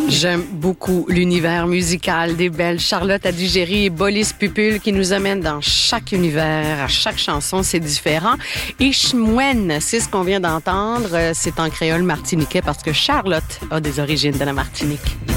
J'aime beaucoup l'univers musical des belles Charlotte Adigéry et Bolis Pupul qui nous amènent dans chaque univers. À chaque chanson, c'est différent. Ishmouen, c'est ce qu'on vient d'entendre. C'est en créole martiniquais parce que Charlotte a des origines de la Martinique.